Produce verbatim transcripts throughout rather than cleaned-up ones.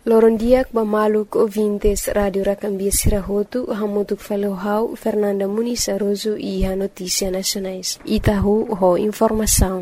Lorondiak Bamaluk ouvintes Radio Rakambia Sirahotu, Hamutuk Falohau, Fernanda Muniz Aroso e a Notícia Nacionais. Itahu ho informação.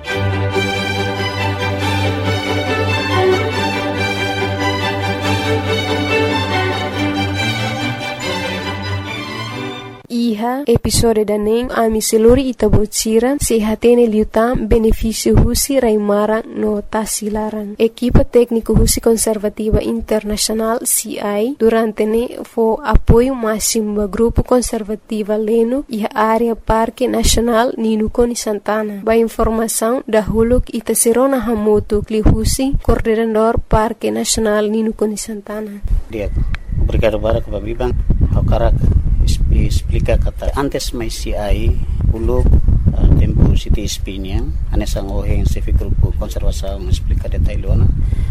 Iha episode daning ami seluri itabocira sehatene liutam benefício husi raimara no tasilaran. Equipa técnico husi conservativa internacional C I durante ne fo apoio máximo do grupo conservativa leno e a área Parque Nacional Ninukoni Santana. Ba informação da huluk itaserona hamoto kli husi coordenador Parque Nacional Ninukoni Santana. Dia, obrigado para que babibang hakarak explica kata antes mai C I uluk uh, tempo City Spinian anesang oheng civic grupo konservasaung explica detailona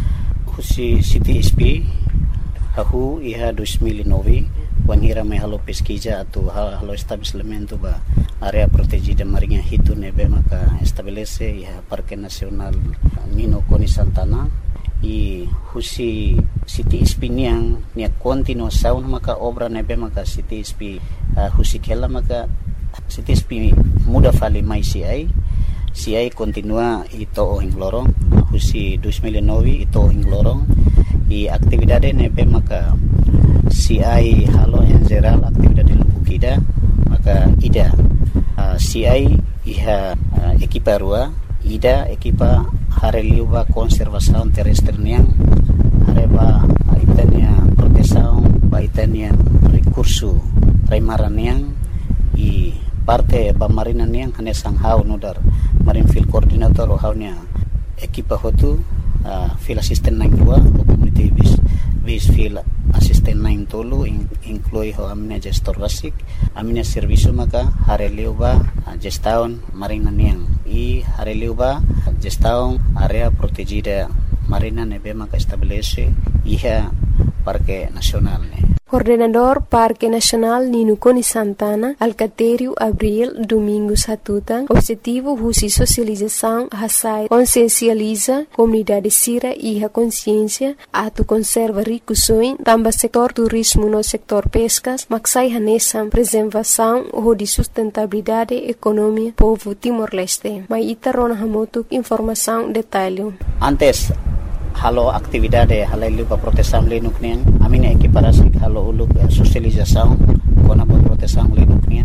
husi City Sp hahu iha dua ribu nove wanhira mai halo pesquisa atu halo estabelecimento ba area protegida marinha hitu nebe maka estabelece iha Parque Nacional Ninukoni Santana i husi City Spinian nia continuação maka obra nebe maka City Sp uh, husi kela maka City Sp muda fali mai C I C I continua ito ohing lorong husi dua ribu nove ito ohing lorong i aktividade nebe maka C I halo en general aktividade lubukida maka ida uh, C I iha uh, ekipa rua ida ekipa hareliuba konservasaun terrestre niang hareba itania protesaun ba itania recurso raimaran niang i parte ba marina niang hanesang hau nodar marine field coordinator o haunya ekipa hotu uh, field assistant nang dua community bis bis field assistant nang tolu in, inclui ho amina gestor basic amina servicio maka hareliuba uh, gestaun marina niang i hareliuba gestaun area protegida marina nebe maka estabelece iha Parque Nacional ne. Coordenador Parque Nacional Ninukoni Santana, Alcatério Abril Domingos Hatutan, objetivo husi socialização hasai consciencializa comunidade sira e a consciência atu conserva ricusoin tamba setor turismo no sector pescas maksai hanesam preservação ou de sustentabilidade economia povo Timor-Leste. Mai itarona hamotuk informação detalhe. Antes halo aktividade halailu pa protesang linuk niang amina ekiparasi halo uluk uh, sosializasaun kona pa protesang linuk niang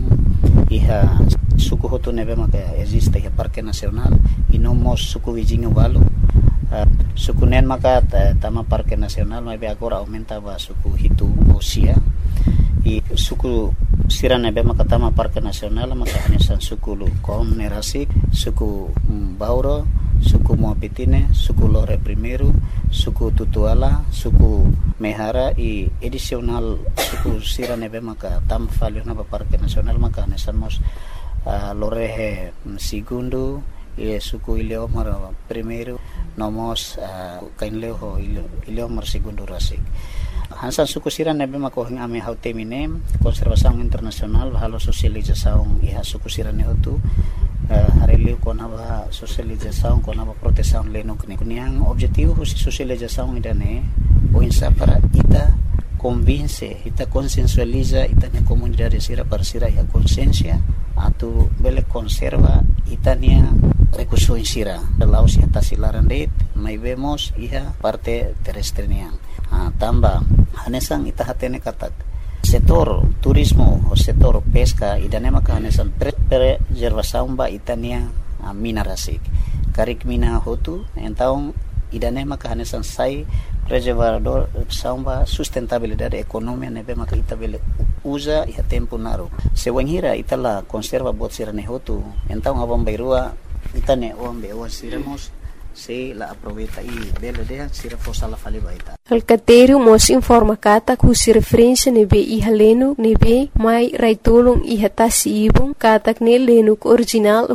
iha suku hotu nebe maka existe iha Parque Nacional inomos suku wijinga walu uh, suku nen maka tama Parque Nacional mebe agora aumenta ba suku hitu osia i suku sira nebe maka tama Parque Nacional maka hanesan suku lu konerasi suku um, Bauro suku Moapitine, suku Lore Primeiro, suku Tutuala, suku Mehara i edisional suku sira nebe maka tam falio na Parque Nacional maka nesamos uh, Lorehe Segundo i suku Ileomar Primeiro nomos uh, kainleho Ileomar Segundo Rasik. Hansan suku sira nebe maka hing ame hautemine konservasaung internasional halo sosializasaung iha suku sira nehotu Uh, hareliu kona ba sosializasaun kona ba protesaun leno kini kuniang objetivo husi sosializasaun idane o insa para ita convince ita consensualiza ita ne comunidade sira para sira ya consciência atu bele conserva itania recurso sira laos ya tasilaran det mai vemos iha parte terrestre niang uh, tamba hanesang ita hatene katak setor turismo o setor pesca idane maka hanesan preservasaun ba itania uh, mina rasik karik mina hotu entaung idane maka hanesan sai preservador saumba sustentabilidade economia nebe maka itabele usa ya tempo naro sewenhira itala conserva bot sirane hotu entaung abang bairua itane ombe o siramos se la aproveita e bela de sira fosa la fali baita. Alcatério mos informa kata kusi referência nebe iha lenu nebe mai raitolong iha tasi ibong katak ne lenuk original